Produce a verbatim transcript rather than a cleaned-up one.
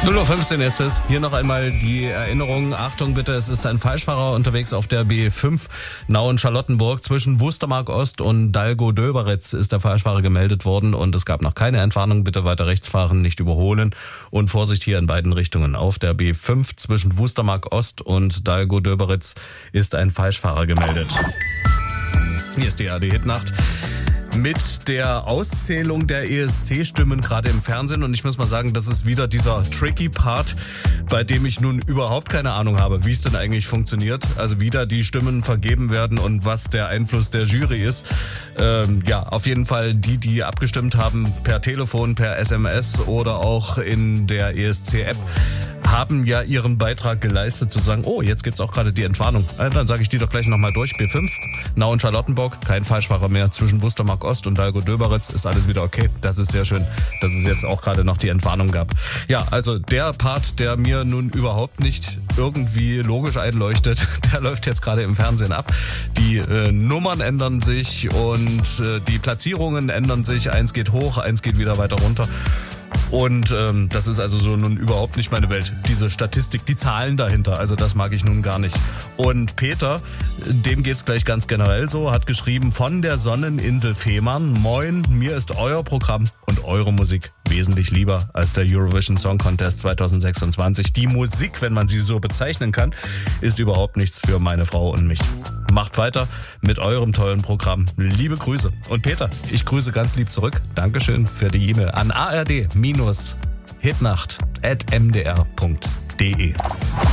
null Uhr fünfzehn ist es. Hier noch einmal die Erinnerung. Achtung bitte, es ist ein Falschfahrer unterwegs auf der B fünf Nauen-Charlottenburg. Zwischen Wustermark Ost und Dalgo-Döberitz ist der Falschfahrer gemeldet worden und es gab noch keine Entwarnung. Bitte weiter rechts fahren, nicht überholen und Vorsicht hier in beiden Richtungen. Auf der B fünf zwischen Wustermark Ost und Dalgo-Döberitz ist ein Falschfahrer gemeldet. Hier ist die A R D-Hitnacht. Mit der Auszählung der E S C-Stimmen gerade im Fernsehen. Und ich muss mal sagen, das ist wieder dieser tricky Part, bei dem ich nun überhaupt keine Ahnung habe, wie es denn eigentlich funktioniert. Also wie da die Stimmen vergeben werden und was der Einfluss der Jury ist. Ähm, ja, auf jeden Fall die, die abgestimmt haben per Telefon, per S M S oder auch in der E S C-App, haben ja ihren Beitrag geleistet zu sagen, oh, jetzt gibt's auch gerade die Entwarnung. Also dann sage ich die doch gleich nochmal durch. B fünf, Nauen-Charlottenburg, kein Falschfahrer mehr. Zwischen Wustermark Ost und Dalgo-Döberitz ist alles wieder okay. Das ist sehr schön, dass es jetzt auch gerade noch die Entwarnung gab. Ja, also der Part, der mir nun überhaupt nicht irgendwie logisch einleuchtet, der läuft jetzt gerade im Fernsehen ab. Die äh, Nummern ändern sich und äh, die Platzierungen ändern sich. Eins geht hoch, eins geht wieder weiter runter. Und ähm, das ist also so nun überhaupt nicht meine Welt. Diese Statistik, die Zahlen dahinter, also das mag ich nun gar nicht. Und Peter, dem geht's gleich ganz generell so, hat geschrieben von der Sonneninsel Fehmarn: Moin, mir ist euer Programm und eure Musik wesentlich lieber als der Eurovision Song Contest zwanzig sechsundzwanzig. Die Musik, wenn man sie so bezeichnen kann, ist überhaupt nichts für meine Frau und mich. Macht weiter mit eurem tollen Programm. Liebe Grüße. Und Peter, ich grüße ganz lieb zurück. Dankeschön für die E-Mail an a r d Bindestrich hitnacht at m d r punkt d e.